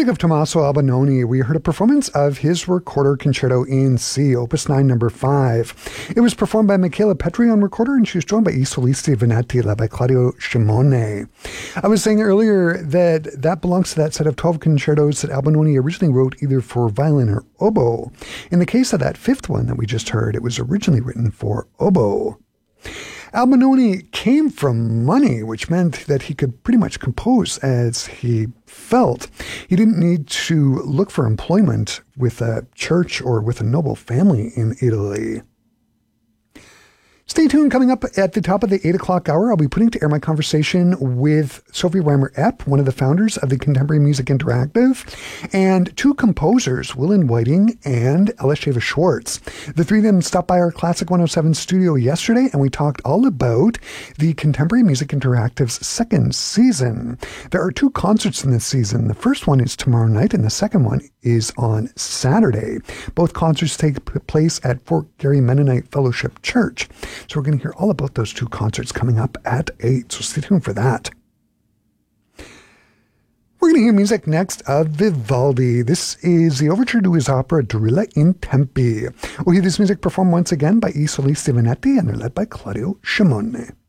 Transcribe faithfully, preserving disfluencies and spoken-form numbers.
music of Tommaso Albinoni, we heard a performance of his recorder concerto in C, Opus nine, number five. It was performed by Michela Petri on recorder, and she was joined by I Solisti Venetti, led by Claudio Scimone. I was saying earlier that that belongs to that set of twelve concertos that Albinoni originally wrote either for violin or oboe. In the case of that fifth one that we just heard, it was originally written for oboe. Albinoni came from money, which meant that he could pretty much compose as he felt. He didn't need to look for employment with a church or with a noble family in Italy. Stay tuned. Coming up at the top of the eight o'clock hour, I'll be putting to air my conversation with Sophie Reimer-Epp, one of the founders of the Contemporary Music Interactive, and two composers, Willem Whiting and Elisheva Schwartz. The three of them stopped by our Classic one oh seven studio yesterday, and we talked all about the Contemporary Music Interactive's second season. There are two concerts in this season. The first one is tomorrow night, and the second one is on Saturday. Both concerts take place at Fort Garry Mennonite Fellowship Church. So we're going to hear all about those two concerts coming up at eight, so stay tuned for that. We're going to hear music next of Vivaldi. This is the overture to his opera Dorilla in Tempi. We'll hear this music performed once again by I Solisti Venetti, and they're led by Claudio Scimone.